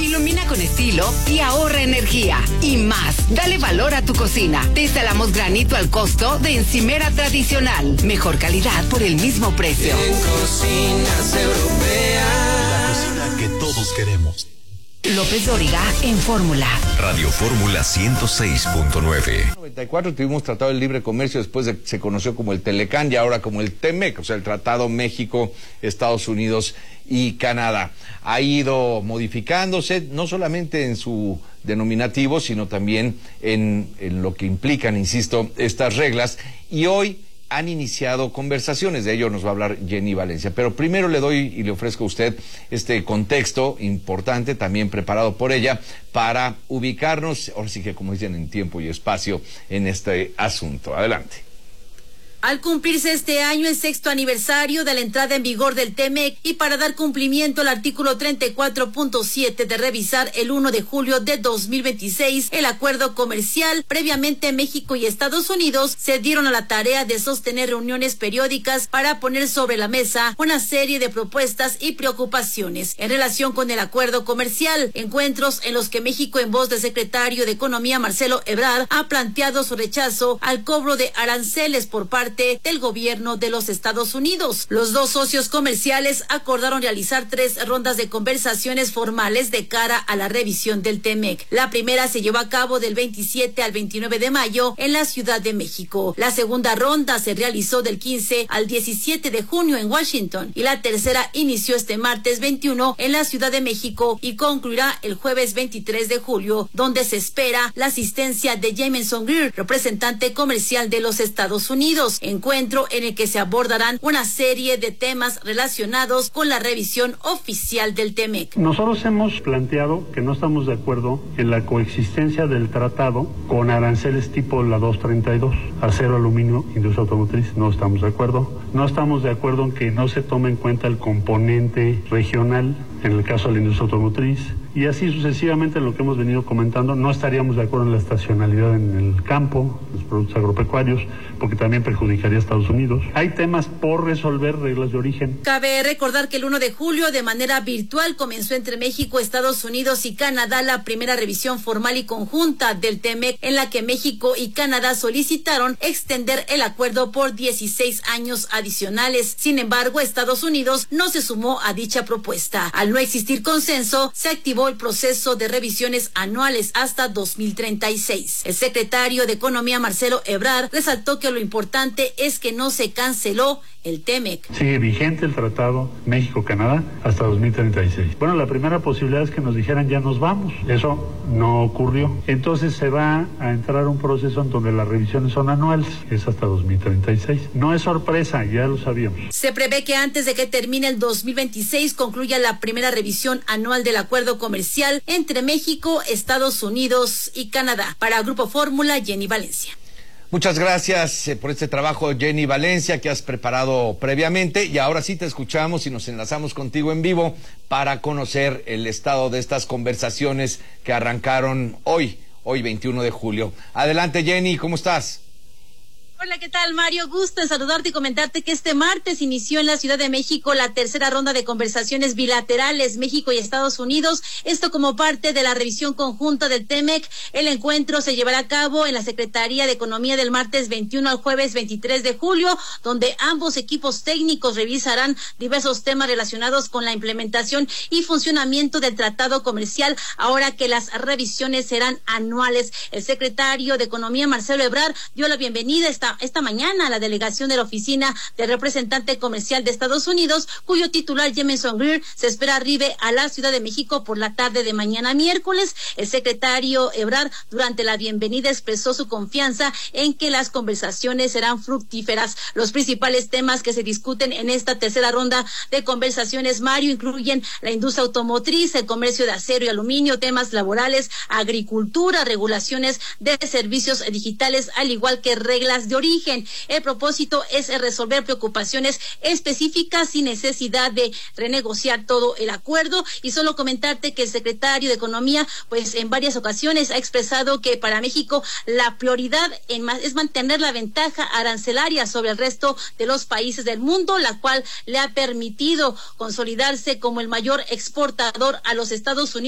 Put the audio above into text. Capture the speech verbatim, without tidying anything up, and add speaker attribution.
Speaker 1: Ilumina con estilo y ahorra energía. Y más, dale valor a tu cocina. Te instalamos granito al costo de encimera tradicional. Mejor calidad por el mismo precio.
Speaker 2: En Cocinas Europeas.
Speaker 3: La cocina que todos queremos.
Speaker 1: López Dóriga en Fórmula.
Speaker 4: Radio Fórmula ciento seis punto nueve.
Speaker 5: En noventa y cuatro tuvimos Tratado de Libre Comercio, después de, se conoció como el Telecán y ahora como el TEMEC, o sea, el Tratado México, Estados Unidos y Canadá. Ha ido modificándose, no solamente en su denominativo, sino también en, en lo que implican, insisto, estas reglas. Y hoy han iniciado conversaciones, de ello nos va a hablar Jenny Valencia. Pero primero le doy y le ofrezco a usted este contexto importante, también preparado por ella, para ubicarnos, ahora sí que como dicen, en tiempo y espacio en este asunto. Adelante.
Speaker 6: Al cumplirse este año el sexto aniversario de la entrada en vigor del TEMEC y para dar cumplimiento al artículo treinta y cuatro punto siete de revisar el uno de julio de dos mil veintiséis el acuerdo comercial, previamente México y Estados Unidos se dieron a la tarea de sostener reuniones periódicas para poner sobre la mesa una serie de propuestas y preocupaciones en relación con el acuerdo comercial, encuentros en los que México, en voz del secretario de Economía Marcelo Ebrard, ha planteado su rechazo al cobro de aranceles por parte del gobierno de los Estados Unidos. Los dos socios comerciales acordaron realizar tres rondas de conversaciones formales de cara a la revisión del TEMEC. La primera se llevó a cabo del veintisiete al veintinueve de mayo en la Ciudad de México. La segunda ronda se realizó del quince al diecisiete de junio en Washington y la tercera inició este martes veintiuno en la Ciudad de México y concluirá el jueves veintitrés de julio, donde se espera la asistencia de Jameson Greer, representante comercial de los Estados Unidos. Encuentro en el que se abordarán una serie de temas relacionados con la revisión oficial del TEMEC.
Speaker 7: Nosotros hemos planteado que no estamos de acuerdo en la coexistencia del tratado con aranceles tipo la doscientos treinta y dos, acero, aluminio, industria automotriz. No estamos de acuerdo. No estamos de acuerdo en que no se tome en cuenta el componente regional, en el caso de la industria automotriz, y así sucesivamente en lo que hemos venido comentando. No estaríamos de acuerdo en la estacionalidad en el campo, los productos agropecuarios, porque también perjudicaría a Estados Unidos. Hay temas por resolver, reglas de origen.
Speaker 6: Cabe recordar que el uno de julio, de manera virtual, comenzó entre México, Estados Unidos y Canadá la primera revisión formal y conjunta del TEMEC, en la que México y Canadá solicitaron extender el acuerdo por dieciséis años adicionales. Sin embargo, Estados Unidos no se sumó a dicha propuesta. Al no existir consenso, se activó el proceso de revisiones anuales hasta dos mil treinta y seis. El secretario de Economía, Marcelo Ebrard, resaltó que lo importante es que no se canceló el TEMEC.
Speaker 7: Sigue vigente el tratado México-Canadá hasta dos mil treinta y seis. Bueno, la primera posibilidad es que nos dijeran ya nos vamos. Eso no ocurrió. Entonces se va a entrar un proceso en donde las revisiones son anuales. Es hasta dos mil treinta y seis. No es sorpresa, ya lo sabíamos.
Speaker 6: Se prevé que antes de que termine el dos mil veintiséis concluya la primera revisión anual del acuerdo comercial entre México, Estados Unidos y Canadá. Para Grupo Fórmula, Jenny Valencia.
Speaker 5: Muchas gracias eh, por este trabajo, Jenny Valencia, que has preparado previamente. Y ahora sí te escuchamos y nos enlazamos contigo en vivo para conocer el estado de estas conversaciones que arrancaron hoy, hoy veintiuno de julio. Adelante, Jenny, ¿cómo estás?
Speaker 6: Hola, ¿qué tal, Mario? Gusto en saludarte y comentarte que este martes inició en la Ciudad de México la tercera ronda de conversaciones bilaterales México y Estados Unidos, esto como parte de la revisión conjunta del TEMEC. El encuentro se llevará a cabo en la Secretaría de Economía del martes veintiuno al jueves veintitrés de julio, donde ambos equipos técnicos revisarán diversos temas relacionados con la implementación y funcionamiento del tratado comercial, ahora que las revisiones serán anuales. El secretario de Economía, Marcelo Ebrard, dio la bienvenida a esta esta mañana a la delegación de la Oficina del Representante Comercial de Estados Unidos, cuyo titular, Jameson Greer, se espera arribe a la Ciudad de México por la tarde de mañana miércoles. El secretario Ebrard, durante la bienvenida, expresó su confianza en que las conversaciones serán fructíferas. Los principales temas que se discuten en esta tercera ronda de conversaciones, Mario, incluyen la industria automotriz, el comercio de acero y aluminio, temas laborales, agricultura, regulaciones de servicios digitales, al igual que reglas de origen. El propósito es resolver preocupaciones específicas sin necesidad de renegociar todo el acuerdo. Y solo comentarte que el secretario de Economía, pues en varias ocasiones ha expresado que para México la prioridad en más es mantener la ventaja arancelaria sobre el resto de los países del mundo, la cual le ha permitido consolidarse como el mayor exportador a los Estados Unidos